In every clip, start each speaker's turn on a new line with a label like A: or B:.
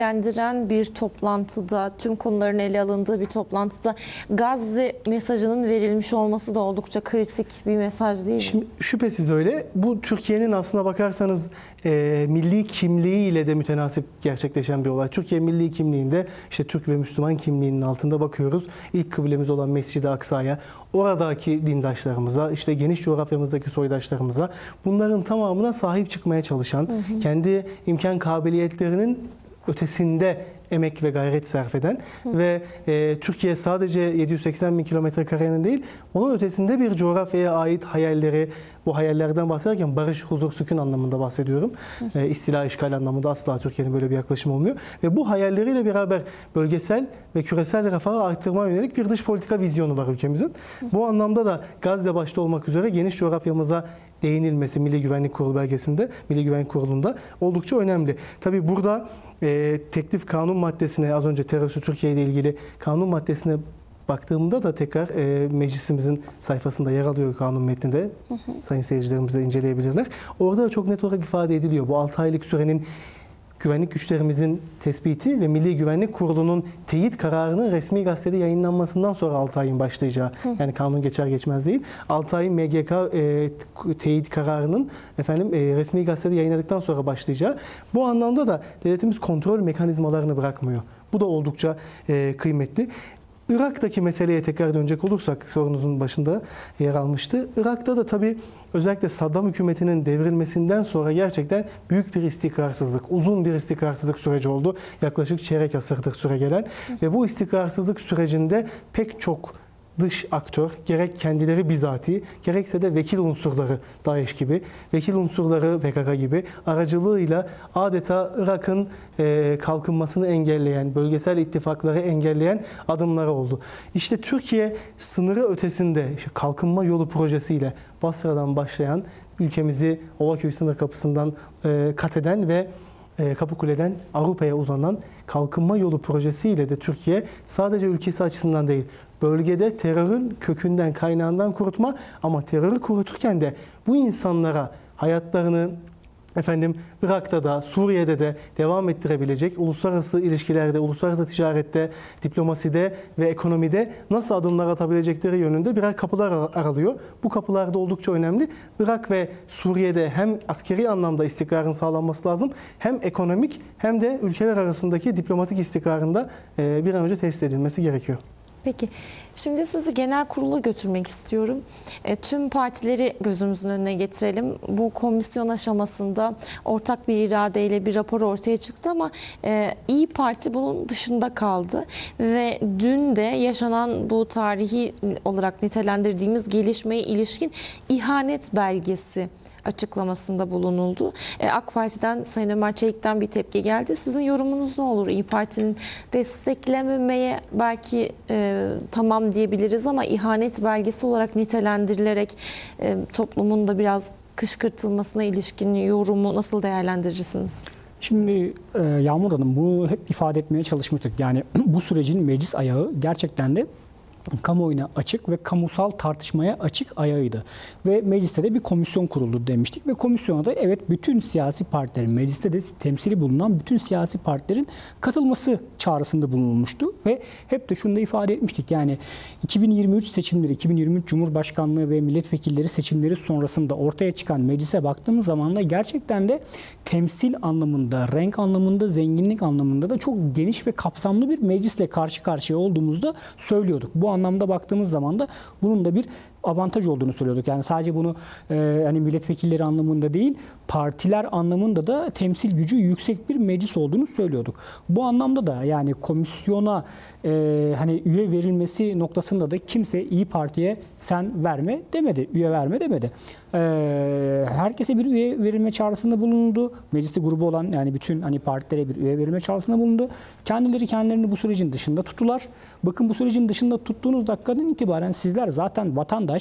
A: değerlendiren bir toplantıda, tüm konuların ele alındığı bir toplantıda Gazze mesajının verilmiş olması da oldukça kritik bir mesaj değil mi?
B: Şimdi, şüphesiz öyle. Bu Türkiye'nin aslına bakarsanız milli kimliğiyle de mütenasip gerçekleşen bir olay. Türkiye milli kimliğinde işte Türk ve Müslüman kimliğinin altında bakıyoruz. İlk kıblemiz olan Mescid-i Aksa'ya, oradaki dindaşlarımıza, işte geniş coğrafyamızdaki soydaşlarımıza, bunların tamamına sahip çıkmaya çalışan, kendi imkan kabiliyetlerinin ötesinde emek ve gayret sarf eden ve Türkiye sadece 780 bin kilometre karenin değil, onun ötesinde bir coğrafyaya ait hayalleri, bu hayallerden bahsederken barış, huzur, sükun anlamında bahsediyorum. İstila, işgal anlamında asla Türkiye'nin böyle bir yaklaşım olmuyor. Ve bu hayalleriyle beraber bölgesel ve küresel refahı arttırmaya yönelik bir dış politika vizyonu var ülkemizin. Bu anlamda da Gazze başta olmak üzere geniş coğrafyamıza değinilmesi Milli Güvenlik Kurulu belgesinde, Milli Güvenlik Kurulu'nda oldukça önemli. Tabii burada teklif kanun maddesine, az önce terörsüz Türkiye ile ilgili kanun maddesine baktığımda da tekrar meclisimizin sayfasında yer alıyor kanun metninde. Sayın seyircilerimiz de inceleyebilirler. Orada da çok net olarak ifade ediliyor. Bu 6 aylık sürenin güvenlik güçlerimizin tespiti ve Milli Güvenlik Kurulu'nun teyit kararının resmi gazetede yayınlanmasından sonra 6 ayın başlayacağı, yani kanun geçer geçmez değil, 6 ayın MGK teyit kararının resmi gazetede yayınladıktan sonra başlayacağı. Bu anlamda da devletimiz kontrol mekanizmalarını bırakmıyor. Bu da oldukça kıymetli. Irak'taki meseleye tekrar dönecek olursak, sorunuzun başında yer almıştı. Irak'ta da tabii özellikle Saddam hükümetinin devrilmesinden sonra gerçekten büyük bir istikrarsızlık, uzun bir istikrarsızlık süreci oldu. Yaklaşık çeyrek asırdır süre gelen ve bu istikrarsızlık sürecinde pek çok dış aktör, gerek kendileri bizatihi, gerekse de vekil unsurları DAEŞ gibi, vekil unsurları PKK gibi aracılığıyla adeta Irak'ın kalkınmasını engelleyen, bölgesel ittifakları engelleyen adımlar oldu. İşte Türkiye sınırı ötesinde kalkınma yolu projesiyle Basra'dan başlayan, ülkemizi Ovaköy sınır kapısından kat eden ve Kapıkule'den Avrupa'ya uzanan kalkınma yolu projesiyle de Türkiye sadece ülkesi açısından değil, bölgede terörün kökünden, kaynağından kurutma, ama terörü kuruturken de bu insanlara hayatlarını Irak'ta da, Suriye'de de devam ettirebilecek, uluslararası ilişkilerde, uluslararası ticarette, diplomaside ve ekonomide nasıl adımlar atabilecekleri yönünde birer kapılar aralıyor. Bu kapılar da oldukça önemli. Irak ve Suriye'de hem askeri anlamda istikrarın sağlanması lazım, hem ekonomik hem de ülkeler arasındaki diplomatik istikrarın da bir an önce tesis edilmesi gerekiyor.
A: Peki, şimdi sizi genel kurula götürmek istiyorum. Tüm partileri gözümüzün önüne getirelim. Bu komisyon aşamasında ortak bir iradeyle bir rapor ortaya çıktı ama İYİ Parti bunun dışında kaldı. Ve dün de yaşanan bu tarihi olarak nitelendirdiğimiz gelişmeye ilişkin ihanet belgesi açıklamasında bulunuldu. AK Parti'den, Sayın Ömer Çelik'ten bir tepki geldi. Sizin yorumunuz ne olur? İYİ Parti'nin desteklememeye belki tamam diyebiliriz ama ihanet belgesi olarak nitelendirilerek toplumun da biraz kışkırtılmasına ilişkin yorumu nasıl değerlendirirsiniz?
C: Şimdi Yağmur Hanım, bunu hep ifade etmeye çalışmıştık. Yani bu sürecin meclis ayağı gerçekten de kamuoyuna açık ve kamusal tartışmaya açık ayağıydı. Ve mecliste de bir komisyon kuruldu demiştik ve komisyona da evet bütün siyasi partilerin, mecliste de temsili bulunan bütün siyasi partilerin katılması çağrısında bulunulmuştu ve hep de şunu da ifade etmiştik. Yani 2023 seçimleri, 2023 Cumhurbaşkanlığı ve milletvekilleri seçimleri sonrasında ortaya çıkan meclise baktığımız zaman da gerçekten de temsil anlamında, renk anlamında, zenginlik anlamında da çok geniş ve kapsamlı bir meclisle karşı karşıya olduğumuzda söylüyorduk. Bu anlamda baktığımız zaman da bunun da bir avantaj olduğunu söylüyorduk. Yani sadece bunu hani milletvekilleri anlamında değil, partiler anlamında da temsil gücü yüksek bir meclis olduğunu söylüyorduk. Bu anlamda da yani komisyona hani üye verilmesi noktasında da kimse İYİ Parti'ye sen verme demedi, üye verme demedi. Herkese bir üye verilme çağrısında bulundu. Mecliste grubu olan yani bütün hani partilere bir üye verilme çağrısında bulundu. Kendilerini bu sürecin dışında tuttular. Bakın bu sürecin dışında tuttuğunuz dakikadan itibaren sizler zaten vatandaş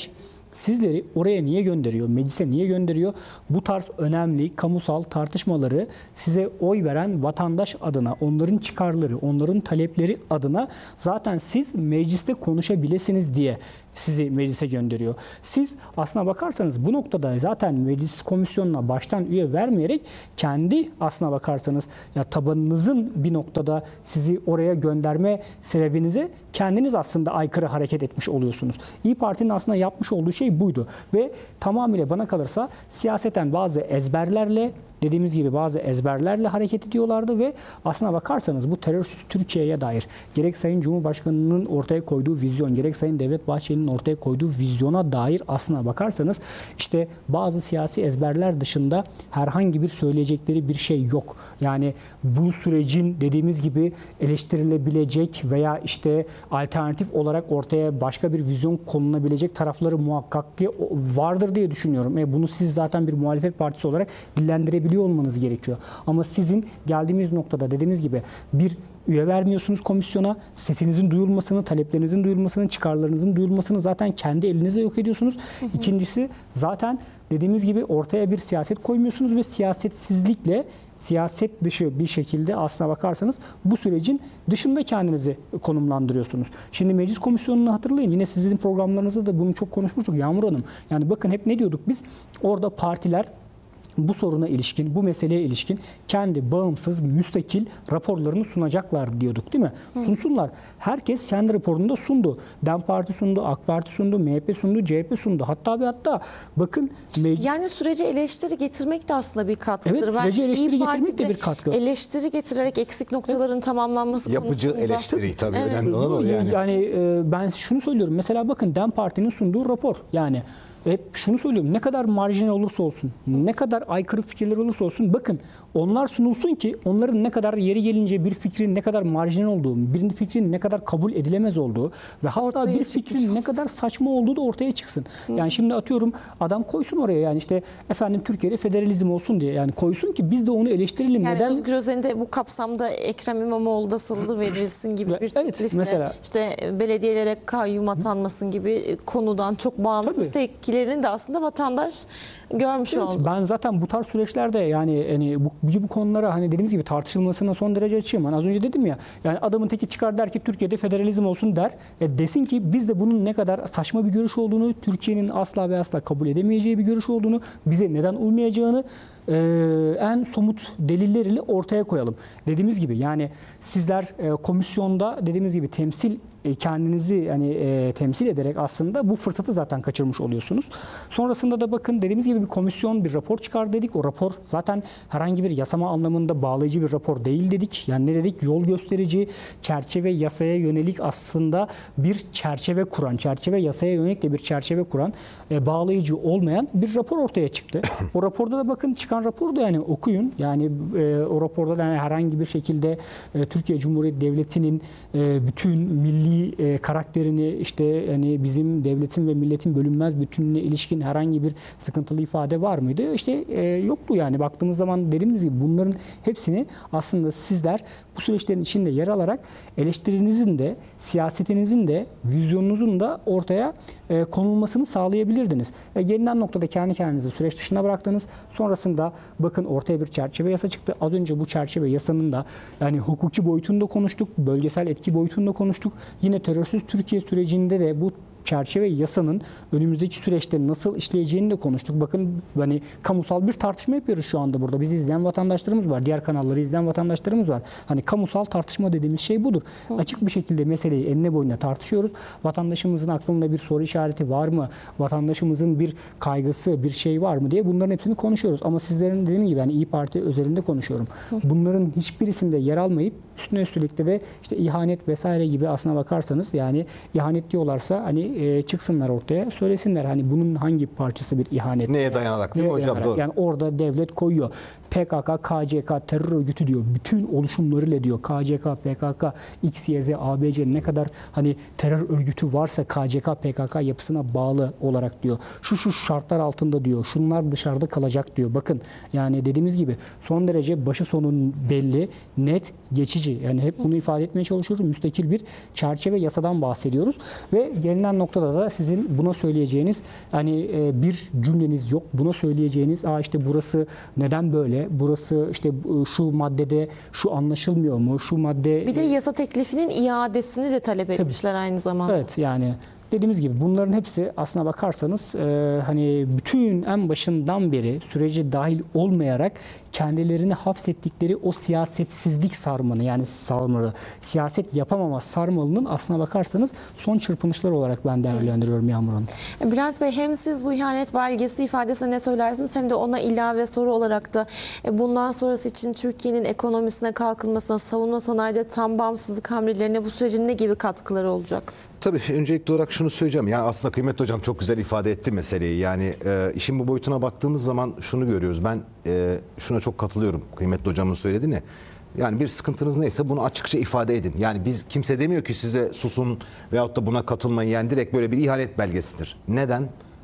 C: sizleri oraya niye gönderiyor? Meclise niye gönderiyor? Bu tarz önemli kamusal tartışmaları size oy veren vatandaş adına, onların çıkarları, onların talepleri adına zaten siz mecliste konuşabilirsiniz diye sizi meclise gönderiyor. Siz aslına bakarsanız bu noktada zaten meclis komisyonuna baştan üye vermeyerek kendi aslına bakarsanız ya tabanınızın bir noktada sizi oraya gönderme sebebinize kendiniz aslında aykırı hareket etmiş oluyorsunuz. İYİ Parti'nin aslında yapmış olduğu şey buydu ve tamamıyla bana kalırsa siyaseten bazı ezberlerle dediğimiz gibi bazı ezberlerle hareket ediyorlardı ve aslına bakarsanız bu terörsüz Türkiye'ye dair gerek Sayın Cumhurbaşkanı'nın ortaya koyduğu vizyon, gerek Sayın Devlet Bahçeli'nin ortaya koyduğu vizyona dair aslına bakarsanız işte bazı siyasi ezberler dışında herhangi bir söyleyecekleri bir şey yok. Yani bu sürecin dediğimiz gibi eleştirilebilecek veya işte alternatif olarak ortaya başka bir vizyon konulabilecek tarafları muhakkak ki vardır diye düşünüyorum. Bunu siz zaten bir muhalefet partisi olarak dillendirebiliyorsunuz olmanız gerekiyor. Ama sizin geldiğimiz noktada dediğimiz gibi bir üye vermiyorsunuz komisyona. Sesinizin duyulmasını, taleplerinizin duyulmasını, çıkarlarınızın duyulmasını zaten kendi elinizle yok ediyorsunuz. İkincisi zaten dediğimiz gibi ortaya bir siyaset koymuyorsunuz ve siyasetsizlikle siyaset dışı bir şekilde aslına bakarsanız bu sürecin dışında kendinizi konumlandırıyorsunuz. Şimdi meclis komisyonunu hatırlayın. Yine sizin programlarınızda da bunu çok konuşmuştuk Yağmur Hanım. Yani bakın hep ne diyorduk biz? Orada partiler bu soruna ilişkin, bu meseleye ilişkin kendi bağımsız, müstakil raporlarını sunacaklar diyorduk değil mi? Sunsunlar. Herkes kendi raporunu da sundu. DEM Parti sundu, AK Parti sundu, MHP sundu, CHP sundu. Hatta bakın...
A: Yani sürece eleştiri getirmek de aslında bir katkıdır.
C: Evet, sürece eleştiri getirmek de bir katkı.
A: Eleştiri getirerek eksik noktaların tamamlanması
D: yapıcı
A: konusunda...
D: eleştiri tabii önemli olan o yani.
C: Yani ben şunu söylüyorum. Mesela bakın DEM Parti'nin sunduğu rapor. Yani hep şunu söylüyorum. Ne kadar marjinal olursa olsun, ne kadar aykırı fikirler olursa olsun bakın onlar sunulsun ki onların ne kadar yeri gelince bir fikrin ne kadar marjinal olduğu, bir fikrin ne kadar kabul edilemez olduğu ve hatta
A: ortaya
C: bir fikrin ne kadar saçma olduğu da ortaya çıksın. Yani şimdi atıyorum adam koysun oraya yani işte efendim Türkiye'de federalizm olsun diye yani koysun ki biz de onu eleştirelim.
A: Yani
C: neden?
A: Özgür Özel'in de bu kapsamda Ekrem İmamoğlu da salıverilsin gibi bir
C: Evet,
A: teklifle
C: mesela.
A: işte belediyelere kayyum atanmasın gibi konudan çok bağımsız
C: Tabii.
A: tepkilerini de aslında vatandaş görmüş
C: Evet,
A: oldu.
C: ben zaten bu tarz süreçlerde yani hani bu konulara hani dediğimiz gibi tartışılmasına son derece açığım. Hani az önce dedim ya yani adamın teki çıkar der ki Türkiye'de federalizm olsun der. Desin ki biz de bunun ne kadar saçma bir görüş olduğunu, Türkiye'nin asla ve asla kabul edemeyeceği bir görüş olduğunu, bize neden uymayacağını en somut delilleriyle ortaya koyalım. Dediğimiz gibi yani sizler komisyonda dediğimiz gibi kendinizi yani temsil ederek aslında bu fırsatı zaten kaçırmış oluyorsunuz. Sonrasında da bakın dediğimiz gibi bir komisyon bir rapor çıkar dedik. O rapor zaten herhangi bir yasama anlamında bağlayıcı bir rapor değil dedik. Yani ne dedik? Yol gösterici, çerçeve yasaya yönelik aslında bir çerçeve kuran, çerçeve yasaya yönelik de bir çerçeve kuran, bağlayıcı olmayan bir rapor ortaya çıktı. O raporda da bakın çıkan raporu da yani okuyun. Yani o raporda da yani herhangi bir şekilde Türkiye Cumhuriyeti Devleti'nin bütün milli karakterini işte yani bizim devletin ve milletin bölünmez bütünlüğüne ilişkin herhangi bir sıkıntılı ifade var mıydı? İşte yoktu yani baktığımız zaman dediğimiz gibi bunların hepsini aslında sizler bu süreçlerin içinde yer alarak eleştirinizin de siyasetinizin de vizyonunuzun da ortaya konulmasını sağlayabilirdiniz. Gelinen noktada kendi kendinizi süreç dışına bıraktınız. Sonrasında bakın ortaya bir çerçeve yasa çıktı. Az önce bu çerçeve yasanın da yani hukuki boyutunu da konuştuk. Bölgesel etki boyutunu da konuştuk. Yine terörsüz Türkiye sürecinde de bu çerçeve yasanın önümüzdeki süreçte nasıl işleyeceğini de konuştuk. Bakın hani kamusal bir tartışma yapıyoruz şu anda burada. Bizi izleyen vatandaşlarımız var. Diğer kanalları izleyen vatandaşlarımız var. Hani kamusal tartışma dediğimiz şey budur. Açık bir şekilde meseleyi enine boyuna tartışıyoruz. Vatandaşımızın aklında bir soru işareti var mı? Vatandaşımızın bir kaygısı, bir şey var mı diye bunların hepsini konuşuyoruz. Ama sizlerin dediğim gibi yani İYİ Parti özelinde konuşuyorum. Bunların hiçbirisinde yer almayıp üstüne üstlük de işte ihanet vesaire gibi aslına bakarsanız yani ihanet diyorlarsa hani çıksınlar ortaya söylesinler hani bunun hangi parçası bir ihanet.
D: Neye dayanarak değil mi hocam? Doğru.
C: Yani orada devlet koyuyor. PKK, KCK terör örgütü diyor. Bütün oluşumlarıyla diyor. KCK, PKK, X, Y, Z, ABC ne kadar hani terör örgütü varsa KCK, PKK yapısına bağlı olarak diyor. Şu şartlar altında diyor. Şunlar dışarıda kalacak diyor. Bakın yani dediğimiz gibi son derece başı sonun belli, net, geçici. Yani hep bunu ifade etmeye çalışıyoruz. Müstakil bir çerçeve yasadan bahsediyoruz. Ve gelinen noktada da sizin buna söyleyeceğiniz hani bir cümleniz yok. Buna söyleyeceğiniz işte burası neden böyle? Burası işte şu maddede şu anlaşılmıyor mu? Şu madde
A: Bir de yasa teklifinin iadesini de talep etmişler aynı zamanda.
C: evet yani dediğimiz gibi bunların hepsi aslına bakarsanız hani bütün en başından beri sürece dahil olmayarak kendilerini hapsettikleri o siyasetsizlik sarmanı yani sarmalı, siyaset yapamama sarmalının aslına bakarsanız son çırpınışlar olarak ben değerlendiriyorum Yağmur Hanım.
A: Bülent Bey, hem siz bu ihanet belgesi ifadesine ne söylersiniz hem de ona ilave soru olarak da bundan sonrası için Türkiye'nin ekonomisine, kalkınmasına, savunma sanayide tam bağımsızlık hamlelerine bu sürecin ne gibi katkıları olacak?
D: Tabii öncelikli olarak şunu söyleyeceğim. Ya aslında kıymetli hocam çok güzel ifade etti meseleyi. Yani işin bu boyutuna baktığımız zaman şunu görüyoruz. Ben şuna çok katılıyorum kıymetli hocamın söylediğine. Yani bir sıkıntınız neyse bunu açıkça ifade edin. Yani biz kimse demiyor ki size susun veyahut da buna katılmayın. Yani direkt böyle bir ihanet belgesidir. Neden?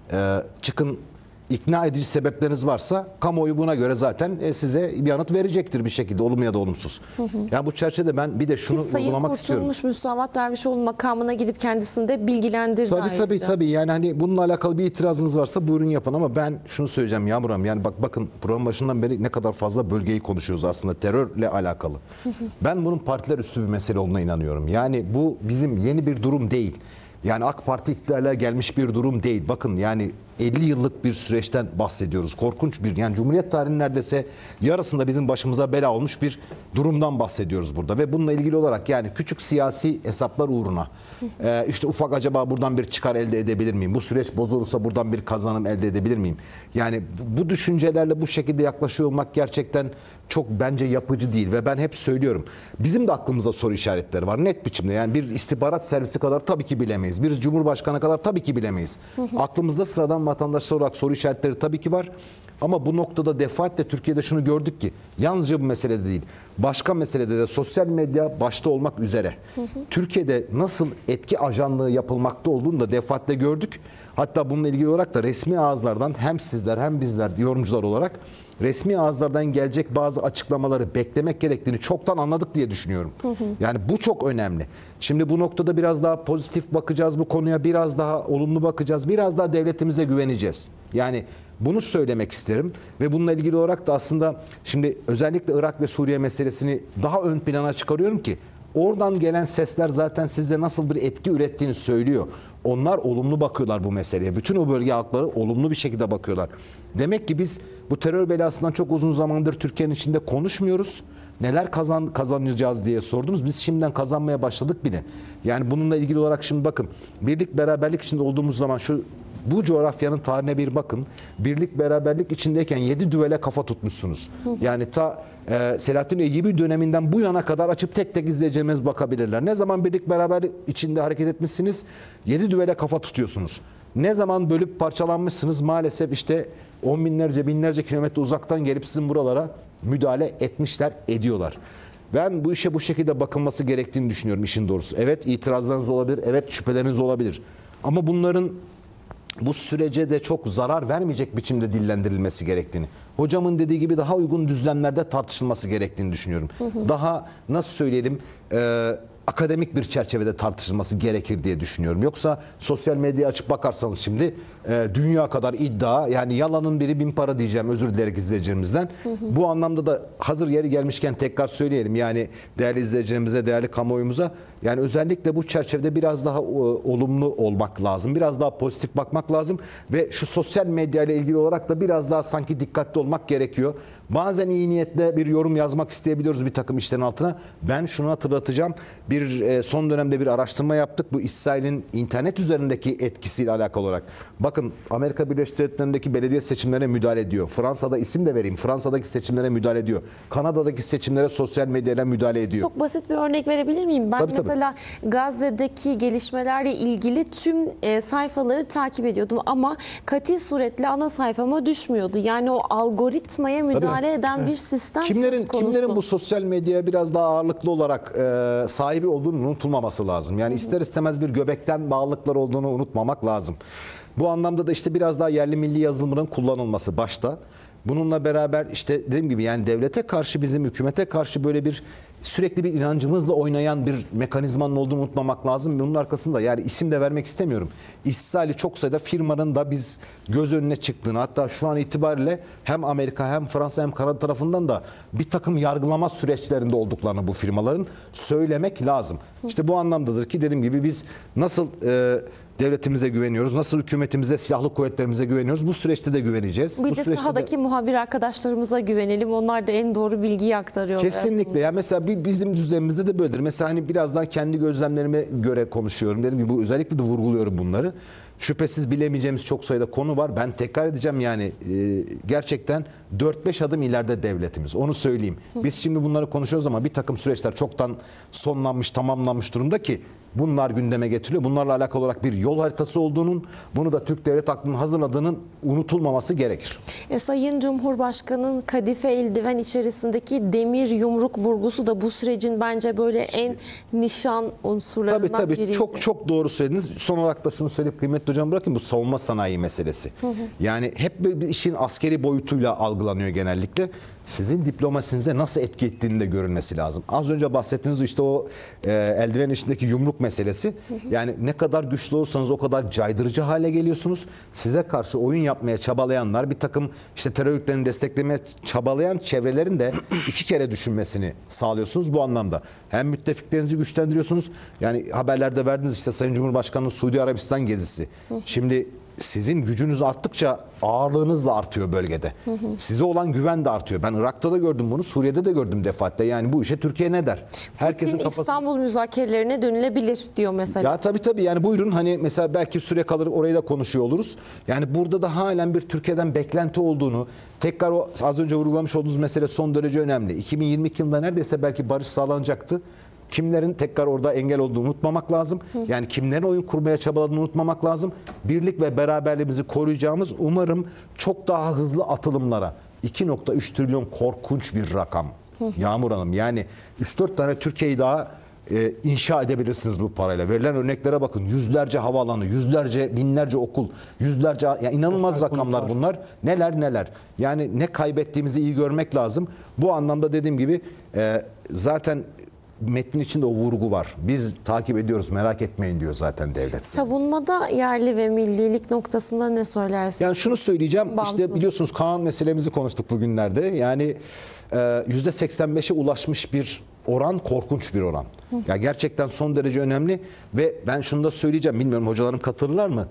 D: Çıkın, ikna edici sebepleriniz varsa kamuoyu buna göre zaten size bir yanıt verecektir bir şekilde, olumlu ya da olumsuz. Yani bu çerçevede ben bir de şunu vurgulamak istiyorum.
A: Sayın Kurtulmuş Müsavat Dervişoğlu makamına gidip kendisini de bilgilendirdi ayrıca.
D: Tabii yani hani bununla alakalı bir itirazınız varsa buyurun yapın ama ben şunu söyleyeceğim Yağmur Hanım. Yani bakın program başından beri ne kadar fazla bölgeyi konuşuyoruz aslında terörle alakalı. Ben bunun partiler üstü bir mesele olduğuna inanıyorum. Yani bu bizim yeni bir durum değil. Yani AK Parti iktidarla gelmiş bir durum değil. Bakın yani 50 yıllık bir süreçten bahsediyoruz. Korkunç bir, yani Cumhuriyet tarihinin neredeyse yarısında bizim başımıza bela olmuş bir durumdan bahsediyoruz burada. Ve bununla ilgili olarak yani küçük siyasi hesaplar uğruna işte ufak acaba buradan bir çıkar elde edebilir miyim? Bu süreç bozulursa buradan bir kazanım elde edebilir miyim? Yani bu düşüncelerle bu şekilde yaklaşıyor olmak gerçekten çok bence yapıcı değil ve ben hep söylüyorum. Bizim de aklımızda soru işaretleri var net biçimde. Yani bir istihbarat servisi kadar tabii ki bilemeyiz. Bir cumhurbaşkanı kadar tabii ki bilemeyiz. Aklımızda sıradan vatandaşlar olarak soru işaretleri tabii ki var. Ama bu noktada defaatle Türkiye'de şunu gördük ki yalnızca bu meselede değil, başka meselede de sosyal medya başta olmak üzere Türkiye'de nasıl etki ajanlığı yapılmakta olduğunu da defaatle gördük. Hatta bununla ilgili olarak da resmi ağızlardan hem sizler hem bizler yorumcular olarak resmi ağızlardan gelecek bazı açıklamaları beklemek gerektiğini çoktan anladık diye düşünüyorum. Yani bu çok önemli. Şimdi bu noktada biraz daha pozitif bakacağız bu konuya, biraz daha olumlu bakacağız, biraz daha devletimize güveneceğiz. Yani bunu söylemek isterim ve bununla ilgili olarak da aslında şimdi özellikle Irak ve Suriye meselesini daha ön plana çıkarıyorum ki oradan gelen sesler zaten size nasıl bir etki ürettiğini söylüyor. Onlar olumlu bakıyorlar bu meseleye. Bütün o bölge halkları olumlu bir şekilde bakıyorlar. Demek ki biz bu terör belasından çok uzun zamandır Türkiye'nin içinde konuşmuyoruz. Neler kazanacağız diye sordunuz. Biz şimdiden kazanmaya başladık bile. Yani bununla ilgili olarak şimdi bakın. Birlik beraberlik içinde olduğumuz zaman bu coğrafyanın tarihine bir bakın. Birlik beraberlik içindeyken 7 düvele kafa tutmuşsunuz. Yani ta Selahattin Eyyubi döneminden bu yana kadar açıp tek tek izleyeceğimiz bakabilirler. Ne zaman birlik beraberlik içinde hareket etmişsiniz 7 düvele kafa tutuyorsunuz. Ne zaman bölüp parçalanmışsınız maalesef işte on binlerce kilometre uzaktan gelip sizin buralara müdahale etmişler, ediyorlar. Ben bu işe bu şekilde bakılması gerektiğini düşünüyorum işin doğrusu. Evet itirazlarınız olabilir, evet şüpheleriniz olabilir. Ama bunların bu sürece de çok zarar vermeyecek biçimde dillendirilmesi gerektiğini, hocamın dediği gibi daha uygun düzlemlerde tartışılması gerektiğini düşünüyorum. Daha nasıl söyleyelim akademik bir çerçevede tartışılması gerekir diye düşünüyorum. Yoksa sosyal medyayı açıp bakarsanız şimdi dünya kadar iddia, yani yalanın biri bin para diyeceğim, özür dilerim izleyicilerimizden. Bu anlamda da hazır yeri gelmişken tekrar söyleyelim. Yani değerli izleyicilerimize, değerli kamuoyumuza, yani özellikle bu çerçevede biraz daha olumlu olmak lazım. Biraz daha pozitif bakmak lazım ve şu sosyal medya ile ilgili olarak da biraz daha sanki dikkatli olmak gerekiyor. Bazen iyi niyetle bir yorum yazmak isteyebiliyoruz bir takım işlerin altına. Ben şunu hatırlatacağım. Son dönemde bir araştırma yaptık. Bu İsrail'in internet üzerindeki etkisiyle alakalı olarak. Bakın Amerika Birleşik Devletleri'ndeki belediye seçimlerine müdahale ediyor. Fransa'da isim de vereyim. Fransa'daki seçimlere müdahale ediyor. Kanada'daki seçimlere sosyal medyayla müdahale ediyor.
A: Çok basit bir örnek verebilir miyim? Ben mesela Gazze'deki gelişmelerle ilgili tüm sayfaları takip ediyordum ama kati suretle ana sayfama düşmüyordu. Yani o algoritmaya müdahale müdahale eden bir sistem söz konusu.
D: Kimlerin bu sosyal medyaya biraz daha ağırlıklı olarak sahibi olduğunu unutulmaması lazım. Yani ister istemez bir göbekten bağlılıklar olduğunu unutmamak lazım. Bu anlamda da işte biraz daha yerli milli yazılımların kullanılması başta. Bununla beraber işte dediğim gibi yani devlete karşı, bizim hükümete karşı böyle bir sürekli bir inancımızla oynayan bir mekanizmanın olduğunu unutmamak lazım. Bunun arkasında yani isim de vermek istemiyorum. İstisali çok sayıda firmanın da biz göz önüne çıktığını, hatta şu an itibariyle hem Amerika hem Fransa hem Kanada tarafından da bir takım yargılama süreçlerinde olduklarını bu firmaların söylemek lazım. İşte bu anlamdadır ki dediğim gibi biz nasıl devletimize güveniyoruz, nasıl hükümetimize, silahlı kuvvetlerimize güveniyoruz. Bu süreçte de güveneceğiz.
A: Bir
D: bu
A: de
D: süreçte
A: sahadaki muhabir arkadaşlarımıza güvenelim. Onlar da en doğru bilgiyi aktarıyorlar.
D: Kesinlikle. Yani mesela bizim düzenimizde de böyledir. Mesela hani biraz daha kendi gözlemlerime göre konuşuyorum. Dedim ki bu özellikle de vurguluyorum bunları. Şüphesiz bilemeyeceğimiz çok sayıda konu var. Ben tekrar edeceğim yani gerçekten 4-5 adım ileride devletimiz. Onu söyleyeyim. Biz şimdi bunları konuşuyoruz ama bir takım süreçler çoktan sonlanmış, tamamlanmış durumda ki bunlar gündeme getiriliyor. Bunlarla alakalı olarak bir yol haritası olduğunun, bunu da Türk Devlet Aklı'nın hazırladığının unutulmaması gerekir.
A: Sayın Cumhurbaşkanı'nın kadife eldiven içerisindeki demir yumruk vurgusu da bu sürecin bence böyle en nişan unsurlarından biriydi.
D: Çok doğru söylediniz. Son olarak da şunu söyleyip kıymetli hocam bırakın, bu savunma sanayi meselesi. Yani hep böyle bir işin askeri boyutuyla algılanıyor genellikle. Sizin diplomasinize nasıl etki ettiğini de görülmesi lazım. Az önce bahsettiğiniz işte o eldiven içindeki yumruk meselesi. Yani ne kadar güçlü olursanız o kadar caydırıcı hale geliyorsunuz. Size karşı oyun yapmaya çabalayanlar, bir takım işte terör örgütlerini desteklemeye çabalayan çevrelerin de iki kere düşünmesini sağlıyorsunuz bu anlamda. Hem müttefiklerinizi güçlendiriyorsunuz. Yani haberlerde verdiniz işte Sayın Cumhurbaşkanı'nın Suudi Arabistan gezisi. Şimdi sizin gücünüz arttıkça ağırlığınız da artıyor bölgede. Size olan güven de artıyor. Ben Irak'ta da gördüm bunu, Suriye'de de gördüm defaatle. Yani bu işe Türkiye ne der?
A: Putin İstanbul müzakerelerine dönülebilir diyor mesela.
D: Ya tabii yani buyurun, hani mesela belki süre kalır orayı da konuşuyor oluruz. Yani burada da halen bir Türkiye'den beklenti olduğunu, tekrar o az önce vurgulamış olduğunuz mesele son derece önemli. 2022 yılında neredeyse belki barış sağlanacaktı. Kimlerin tekrar orada engel olduğunu unutmamak lazım. Yani kimlerin oyun kurmaya çabaladığını unutmamak lazım. Birlik ve beraberliğimizi koruyacağımız, umarım çok daha hızlı atılımlara. 2.3 trilyon korkunç bir rakam. Yağmur Hanım, yani 3-4 tane Türkiye'yi daha inşa edebilirsiniz bu parayla. Verilen örneklere bakın. Yüzlerce havaalanı, yüzlerce, binlerce okul, yüzlerce, yani inanılmaz rakamlar bunlar. Neler. Yani ne kaybettiğimizi iyi görmek lazım. Bu anlamda dediğim gibi zaten metnin içinde o vurgu var. Biz takip ediyoruz, merak etmeyin diyor zaten devlet.
A: Savunmada yerli ve millilik noktasında ne söylersiniz?
D: Yani şunu söyleyeceğim.
A: Bağımsız.
D: İşte biliyorsunuz Kaan meselemizi konuştuk bugünlerde. Yani %85'e ulaşmış bir oran, korkunç bir oran. Ya gerçekten son derece önemli ve ben şunu da söyleyeceğim. Bilmiyorum hocalarım katılırlar mı?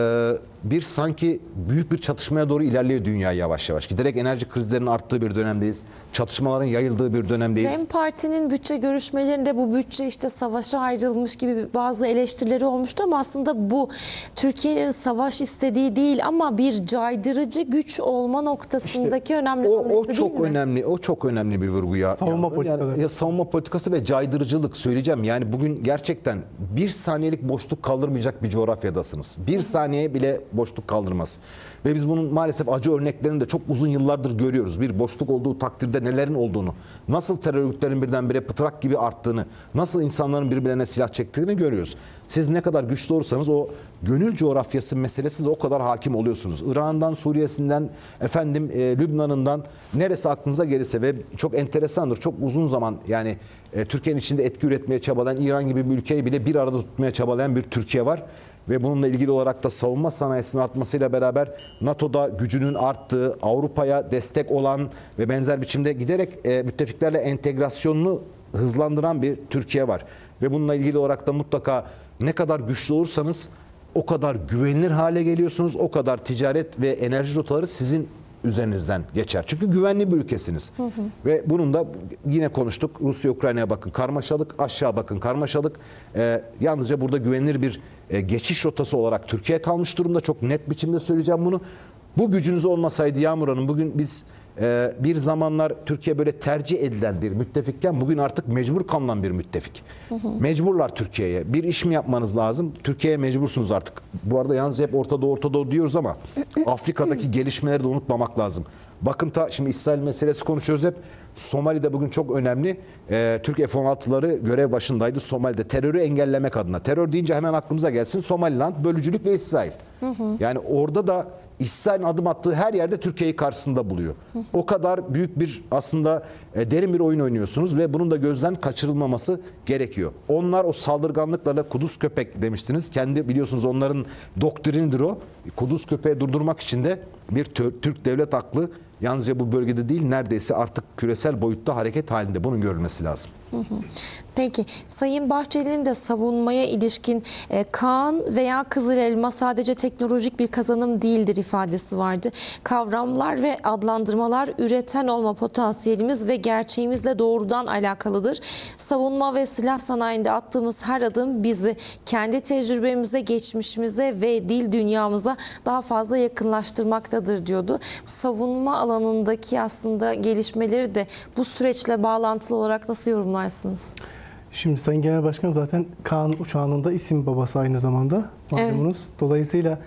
D: Bir sanki büyük bir çatışmaya doğru ilerliyor dünya yavaş yavaş. Giderek enerji krizlerinin arttığı bir dönemdeyiz. Çatışmaların yayıldığı bir dönemdeyiz.
A: DEM Parti'nin bütçe görüşmelerinde bu bütçe işte savaşa ayrılmış gibi bazı eleştirileri olmuştu ama aslında bu Türkiye'nin savaş istediği değil ama bir caydırıcı güç olma noktasındaki
D: İşte
A: önemli
D: o
A: hamlesi
D: çok
A: değil mi?
D: önemli. O çok önemli bir vurgu ya.
B: Savunma politikaları.
D: Ya savunma politikası ve caydırıcılık söyleyeceğim. Yani bugün gerçekten bir saniyelik boşluk kaldırmayacak bir coğrafyadasınız. Bir saniye bile boşluk kaldırmaz. Ve biz bunun maalesef acı örneklerini de çok uzun yıllardır görüyoruz. Bir boşluk olduğu takdirde nelerin olduğunu, nasıl terör örgütlerinin birdenbire pıtrak gibi arttığını, nasıl insanların birbirlerine silah çektiğini görüyoruz. Siz ne kadar güçlü olursanız o gönül coğrafyası meselesi de o kadar hakim oluyorsunuz. Irak'ından, Suriye'sinden, Lübnan'ından neresi aklınıza gelirse ve çok enteresandır. Çok uzun zaman yani Türkiye'nin içinde etki üretmeye çabalayan İran gibi bir ülkeyi bile bir arada tutmaya çabalayan bir Türkiye var. Ve bununla ilgili olarak da savunma sanayisinin artmasıyla beraber NATO'da gücünün arttığı, Avrupa'ya destek olan ve benzer biçimde giderek müttefiklerle entegrasyonunu hızlandıran bir Türkiye var. Ve bununla ilgili olarak da mutlaka ne kadar güçlü olursanız o kadar güvenilir hale geliyorsunuz, o kadar ticaret ve enerji rotaları sizin üzerinizden geçer. Çünkü güvenli bir ülkesiniz. Ve bunun da yine konuştuk. Rusya Ukrayna'ya bakın karmaşalık, aşağı bakın karmaşalık. Yalnızca burada güvenilir bir geçiş rotası olarak Türkiye kalmış durumda. Çok net biçimde söyleyeceğim bunu. Bu gücünüz olmasaydı Yağmur Hanım, bugün biz bir zamanlar Türkiye böyle tercih edilen bir müttefikken bugün artık mecbur kalınan bir müttefik. Mecburlar Türkiye'ye. Bir iş mi yapmanız lazım? Türkiye'ye mecbursunuz artık. Bu arada yalnızca hep Orta Doğu diyoruz ama Afrika'daki gelişmeleri de unutmamak lazım. Bakın şimdi İsrail meselesi konuşuyoruz hep. Somali'de bugün çok önemli. Türk F-16'ları görev başındaydı Somali'de terörü engellemek adına. Terör deyince hemen aklımıza gelsin Somaliland, bölücülük ve İsrail. Yani orada da İsrail'in adım attığı her yerde Türkiye'yi karşısında buluyor. O kadar büyük bir aslında derin bir oyun oynuyorsunuz ve bunun da gözden kaçırılmaması gerekiyor. Onlar o saldırganlıklarla Kudüs köpek demiştiniz. Kendi biliyorsunuz onların doktrinidir o. Kudüs köpeği durdurmak için de bir Türk devlet aklı yalnızca bu bölgede değil neredeyse artık küresel boyutta hareket halinde. Bunun görülmesi lazım.
A: Peki Sayın Bahçeli'nin de savunmaya ilişkin Kaan veya Kızıl Elma sadece teknolojik bir kazanım değildir ifadesi vardı. Kavramlar ve adlandırmalar üreten olma potansiyelimiz ve gerçeğimizle doğrudan alakalıdır. Savunma ve silah sanayinde attığımız her adım bizi kendi tecrübemize, geçmişimize ve dil dünyamıza daha fazla yakınlaştırmaktadır diyordu. Savunma alanındaki aslında gelişmeleri de bu süreçle bağlantılı olarak nasıl yorumlarsınız?
B: Şimdi Sayın Genel Başkan zaten Kaan uçağının da isim babası aynı zamanda malumunuz. Evet. Dolayısıyla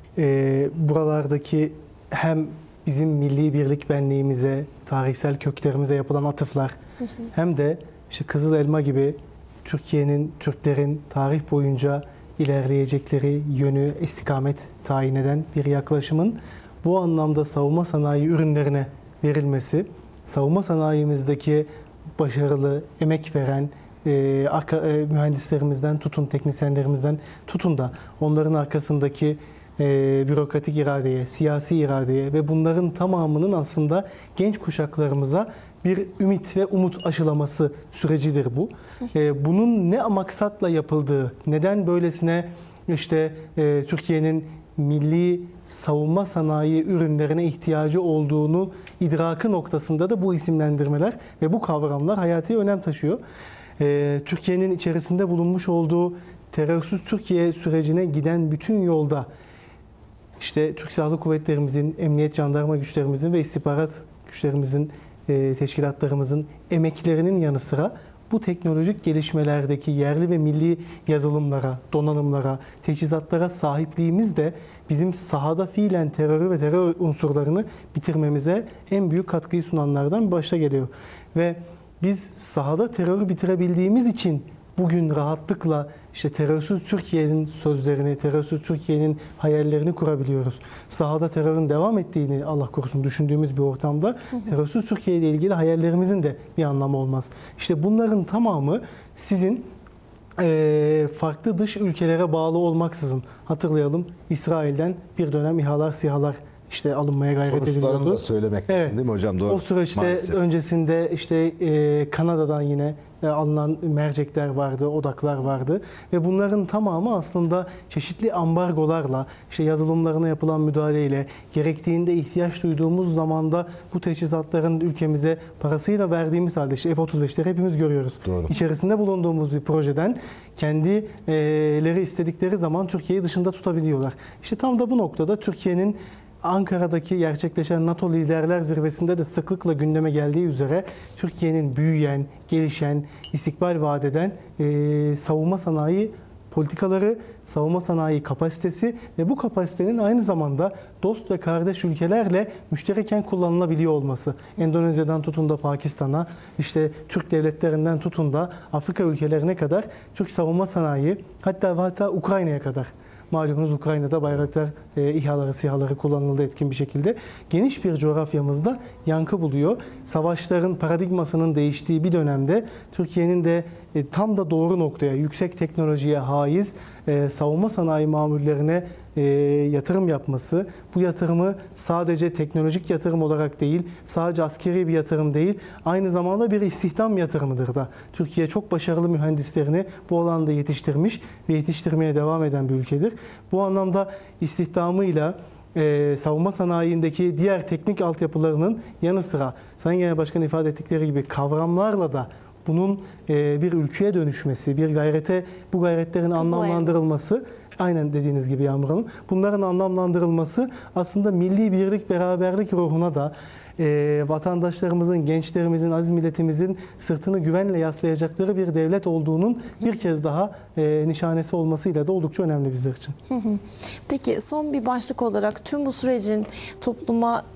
B: buralardaki hem bizim milli birlik benliğimize, tarihsel köklerimize yapılan atıflar hem de işte Kızıl Elma gibi Türkiye'nin, Türklerin tarih boyunca ilerleyecekleri yönü, istikamet tayin eden bir yaklaşımın bu anlamda savunma sanayi ürünlerine verilmesi, savunma sanayimizdeki başarılı, emek veren mühendislerimizden tutun, teknisyenlerimizden tutun da onların arkasındaki bürokratik iradeye, siyasi iradeye ve bunların tamamının aslında genç kuşaklarımıza bir ümit ve umut aşılaması sürecidir bu. Bunun ne maksatla yapıldığı, neden böylesine işte Türkiye'nin milli savunma sanayi ürünlerine ihtiyacı olduğunu idrakı noktasında da bu isimlendirmeler ve bu kavramlar hayati önem taşıyor. Türkiye'nin içerisinde bulunmuş olduğu terörsüz Türkiye sürecine giden bütün yolda işte Türk Silahlı Kuvvetlerimizin, emniyet jandarma güçlerimizin ve istihbarat güçlerimizin, teşkilatlarımızın emeklerinin yanı sıra bu teknolojik gelişmelerdeki yerli ve milli yazılımlara, donanımlara, teçhizatlara sahipliğimiz de bizim sahada fiilen terörü ve terör unsurlarını bitirmemize en büyük katkıyı sunanlardan başta geliyor. Ve biz sahada terörü bitirebildiğimiz için bugün rahatlıkla işte terörsüz Türkiye'nin sözlerini, terörsüz Türkiye'nin hayallerini kurabiliyoruz. Sahada terörün devam ettiğini Allah korusun düşündüğümüz bir ortamda terörsüz Türkiye ile ilgili hayallerimizin de bir anlamı olmaz. İşte bunların tamamı sizin farklı dış ülkelere bağlı olmaksızın, hatırlayalım, İsrail'den bir dönem İHA'lar, SİHA'lar işte alınmaya gayret ediliyordu.
D: Sonuçlarını da söylemek lazım değil mi hocam? Doğru.
B: O süreçte
D: maalesef.
B: Öncesinde işte Kanada'dan yine alınan mercekler vardı, odaklar vardı ve bunların tamamı aslında çeşitli ambargolarla, işte yazılımlarına yapılan müdahaleyle, gerektiğinde ihtiyaç duyduğumuz zamanda bu teçhizatların ülkemize parasıyla verdiğimiz halde işte F-35'leri hepimiz görüyoruz.
D: Doğru.
B: İçerisinde bulunduğumuz bir projeden kendileri istedikleri zaman Türkiye'yi dışında tutabiliyorlar. İşte tam da bu noktada Türkiye'nin Ankara'daki gerçekleşen NATO Liderler Zirvesi'nde de sıklıkla gündeme geldiği üzere Türkiye'nin büyüyen, gelişen, istikbal vaat eden savunma sanayi politikaları, savunma sanayi kapasitesi ve bu kapasitenin aynı zamanda dost ve kardeş ülkelerle müştereken kullanılabiliyor olması. Endonezya'dan tutun da Pakistan'a, işte Türk devletlerinden tutun da Afrika ülkelerine kadar Türk savunma sanayi, hatta Ukrayna'ya kadar. Malumunuz Ukrayna'da Bayraktar İHA'ları, SİHA'ları kullanıldı etkin bir şekilde. Geniş bir coğrafyamızda yankı buluyor. Savaşların paradigmasının değiştiği bir dönemde Türkiye'nin de tam da doğru noktaya, yüksek teknolojiye haiz savunma sanayi mamullerine yatırım yapması, bu yatırımı sadece teknolojik yatırım olarak değil, sadece askeri bir yatırım değil, aynı zamanda bir istihdam yatırımıdır da. Türkiye çok başarılı mühendislerini bu alanda yetiştirmiş ve yetiştirmeye devam eden bir ülkedir. Bu anlamda istihdamıyla savunma sanayindeki diğer teknik altyapılarının yanı sıra Sayın Genel Başkan ifade ettikleri gibi kavramlarla da bunun bir ülkeye dönüşmesi, bir gayrete, bu gayretlerin anlamlandırılması, aynen dediğiniz gibi Yağmur Hanım, bunların anlamlandırılması aslında milli birlik, beraberlik ruhuna da vatandaşlarımızın, gençlerimizin, aziz milletimizin sırtını güvenle yaslayacakları bir devlet olduğunun bir kez daha nişanesi olmasıyla da oldukça önemli bizler için.
A: Peki son bir başlık olarak tüm bu sürecin topluma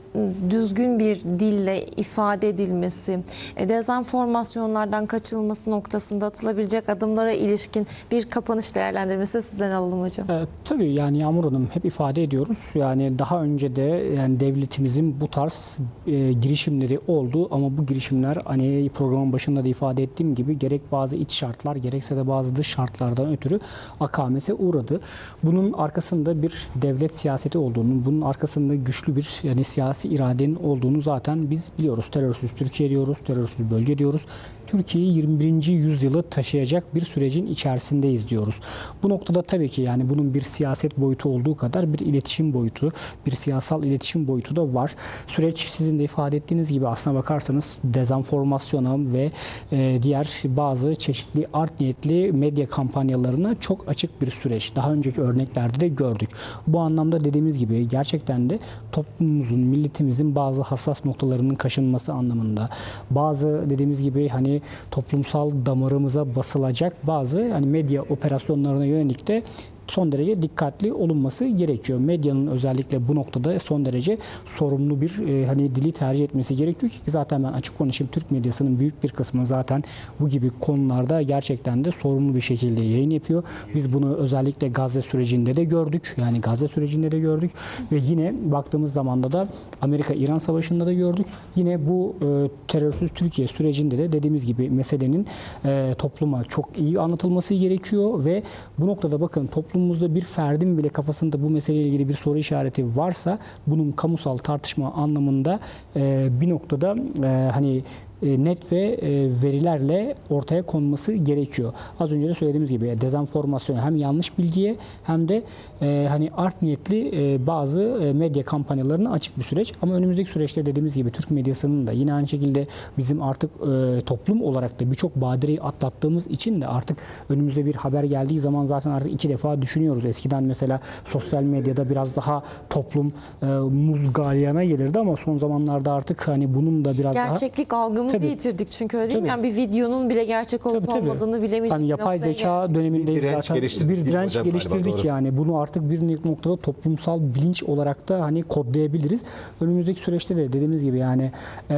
A: düzgün bir dille ifade edilmesi, dezenformasyonlardan kaçınılması noktasında atılabilecek adımlara ilişkin bir kapanış değerlendirmesi sizden alalım hocam.
C: Tabii yani Yağmur Hanım, hep ifade ediyoruz. Yani daha önce de yani devletimizin bu tarz girişimleri oldu ama bu girişimler hani programın başında da ifade ettiğim gibi gerek bazı iç şartlar gerekse de bazı dış şartlardan ötürü akamete uğradı. Bunun arkasında bir devlet siyaseti olduğunu, bunun arkasında güçlü bir yani siyasi iradenin olduğunu zaten biz biliyoruz. Terörsüz Türkiye diyoruz, terörsüz bölge diyoruz. Türkiye'yi 21. yüzyılı taşıyacak bir sürecin içerisindeyiz diyoruz. Bu noktada tabii ki yani bunun bir siyaset boyutu olduğu kadar bir iletişim boyutu, bir siyasal iletişim boyutu da var. Süreç sizin de ifade ettiğiniz gibi aslına bakarsanız dezenformasyona ve diğer bazı çeşitli art niyetli medya kampanyalarına çok açık bir süreç. Daha önceki örneklerde de gördük. Bu anlamda dediğimiz gibi gerçekten de toplumumuzun, milletimizin bazı hassas noktalarının kaşınması anlamında, bazı dediğimiz gibi hani toplumsal damarımıza basılacak bazı hani medya operasyonlarına yönelik de son derece dikkatli olunması gerekiyor. Medyanın özellikle bu noktada son derece sorumlu bir hani dili tercih etmesi gerekiyor ki zaten ben açık konuşayım, Türk medyasının büyük bir kısmı zaten bu gibi konularda gerçekten de sorumlu bir şekilde yayın yapıyor. Biz bunu özellikle Gazze sürecinde de gördük. Yani Gazze sürecinde de gördük ve yine baktığımız zamanda da Amerika-İran savaşında da gördük. Yine bu terörsüz Türkiye sürecinde de dediğimiz gibi meselenin topluma çok iyi anlatılması gerekiyor ve bu noktada bakın toplumumuzda bir ferdin bile kafasında bu meseleyle ilgili bir soru işareti varsa bunun kamusal tartışma anlamında bir noktada hani net ve verilerle ortaya konması gerekiyor. Az önce de söylediğimiz gibi dezenformasyon hem yanlış bilgiye hem de hani art niyetli bazı medya kampanyalarına açık bir süreç. Ama önümüzdeki süreçte dediğimiz gibi Türk medyasının da yine aynı şekilde bizim artık toplum olarak da birçok badireyi atlattığımız için de artık önümüzde bir haber geldiği zaman zaten artık 2 defa düşünüyoruz. Eskiden mesela sosyal medyada biraz daha toplum muzgalyana gelirdi ama son zamanlarda artık hani bunun da biraz
A: Gerçeklik algımızı yitirdik çünkü öyle değil mi? Yani bir videonun bile gerçek olup olmadığını bilemeyecek.
C: Hani yapay zeka dönemindeyiz zaten. Bir direnç geliştirdik yani. Bunu artık bir noktada toplumsal bilinç olarak da hani kodlayabiliriz. Önümüzdeki süreçte de dediğimiz gibi yani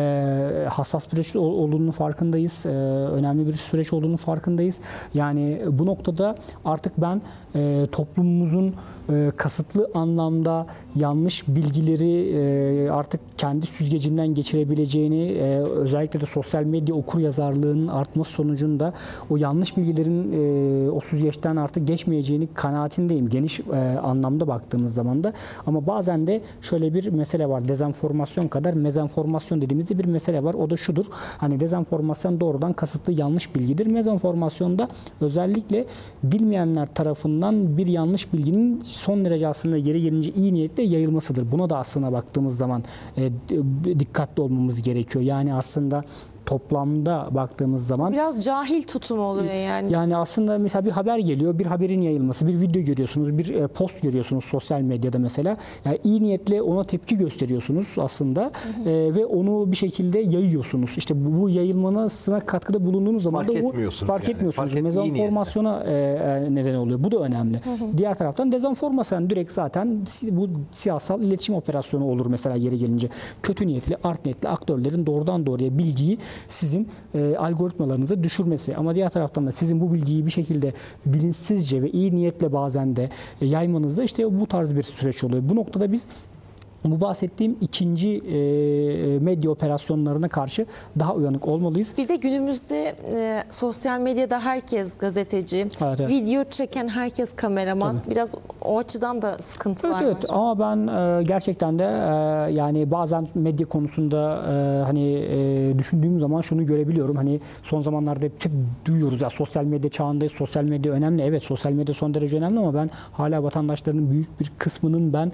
C: hassas bir süreç olduğunu farkındayız. Önemli bir süreç olduğunu farkındayız. Yani bu noktada artık ben toplumumuzun kasıtlı anlamda yanlış bilgileri artık kendi süzgecinden geçirebileceğini, özellikle de sosyal medya okuryazarlığının artması sonucunda o yanlış bilgilerin o süzgeçten artık geçmeyeceğini kanaatindeyim. Geniş anlamda baktığımız zaman da. Ama bazen de şöyle bir mesele var. Dezenformasyon kadar mezenformasyon dediğimizde bir mesele var. O da şudur. Hani dezenformasyon doğrudan kasıtlı yanlış bilgidir. Mezenformasyonda özellikle bilmeyenler tarafından bir yanlış bilginin son derece aslında geri gelince iyi niyetle yayılmasıdır. Buna da aslına baktığımız zaman dikkatli olmamız gerekiyor. Yani aslında toplamda baktığımız zaman
A: biraz cahil tutum oluyor yani.
C: Yani aslında mesela bir haber geliyor, bir haberin yayılması, bir video görüyorsunuz, bir post görüyorsunuz sosyal medyada mesela. Yani iyi niyetle ona tepki gösteriyorsunuz aslında ve onu bir şekilde yayıyorsunuz. İşte bu yayılmasına katkıda bulunduğunuz zaman
D: fark
C: da
D: etmiyorsunuz.
C: Fark etmiyorsunuz. Mezenformasyona neden oluyor. Bu da önemli. Diğer taraftan dezenformasyon direkt zaten bu siyasal iletişim operasyonu olur mesela yeri gelince. Kötü niyetli, art niyetli aktörlerin doğrudan doğruya bilgiyi sizin algoritmalarınıza düşürmesi. Ama diğer taraftan da sizin bu bilgiyi bir şekilde bilinçsizce ve iyi niyetle bazen de yaymanızda işte bu tarz bir süreç oluyor. Bu noktada biz bu bahsettiğim ikinci medya operasyonlarına karşı daha uyanık olmalıyız.
A: Bir de günümüzde sosyal medyada herkes gazeteci,
C: Evet.
A: video çeken herkes kameraman. Tabii. Biraz o açıdan da sıkıntılar
C: evet,
A: var.
C: Ama ben gerçekten de yani bazen medya konusunda hani düşündüğüm zaman şunu görebiliyorum. Hani son zamanlarda hep duyuyoruz ya sosyal medya çağındayız, sosyal medya önemli. Evet, sosyal medya son derece önemli ama ben hala vatandaşlarının büyük bir kısmının ben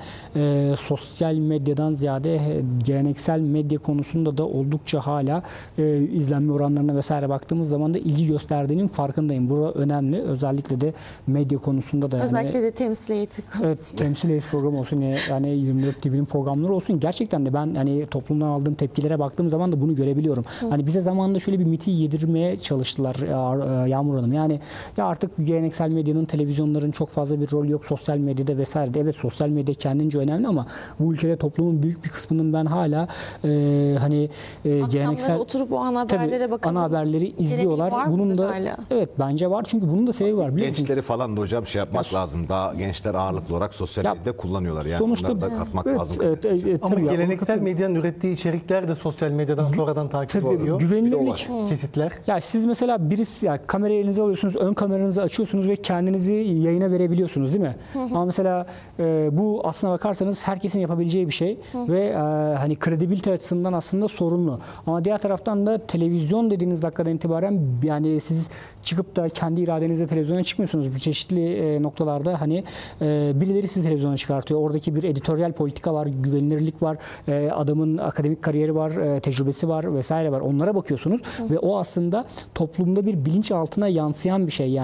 C: sosyal medyadan ziyade geleneksel medya konusunda da oldukça hala izlenme oranlarına vesaire baktığımız zaman da ilgi gösterdiğinin farkındayım. Bu önemli. Özellikle de medya konusunda da.
A: Özellikle de temsil heyeti konusunda.
C: Evet, temsil heyeti programı olsun yani 24 TV'nin programları olsun. Gerçekten de ben hani toplumdan aldığım tepkilere baktığım zaman da bunu görebiliyorum. Hani bize zamanında şöyle bir miti yedirmeye çalıştılar Yağmur Hanım. Yani ya artık geleneksel medyanın, televizyonların çok fazla bir rol yok sosyal medyada vesaire. Evet, sosyal medya kendince önemli ama bu ülkede Türkiye'de toplumun büyük bir kısmının ben hala hani geleneksel
A: oturup o ana haberlere
C: tabii,
A: bakalım.
C: ana haberleri izliyorlar.
A: var
C: Bunun
A: mıdır
C: da
A: hala?
C: evet bence var çünkü bunun da sebebi var. Biliyor musunuz?
D: Gençleri falan da hocam şey yapmak lazım. Daha gençler ağırlıklı olarak sosyal
C: Ya,
D: medyada kullanıyorlar. Yani
C: sonuçta
D: bunları da katmak
C: evet,
D: lazım.
B: Ama
C: tabii ya,
B: geleneksel medyanın ürettiği içerikler de sosyal medyadan sonradan takip
C: tabii,
B: ediliyor.
C: güvenilirlik.
B: Kesitler.
C: Ya siz mesela birisi ya kamerayı elinize alıyorsunuz, ön kameranızı açıyorsunuz ve kendinizi yayına verebiliyorsunuz değil mi? Ama mesela bu aslına bakarsanız herkesin yapabileceği bir şey ve hani kredibilite açısından aslında sorunlu. Ama diğer taraftan da televizyon dediğiniz dakikadan itibaren yani siz çıkıp da kendi iradenizle televizyona çıkmıyorsunuz. Bir çeşitli noktalarda hani birileri sizi televizyona çıkartıyor. Oradaki bir editoryal politika var, güvenilirlik var, adamın akademik kariyeri var, tecrübesi var vesaire var. Onlara bakıyorsunuz ve o aslında toplumda bir bilinç altına yansıyan bir şey. Yani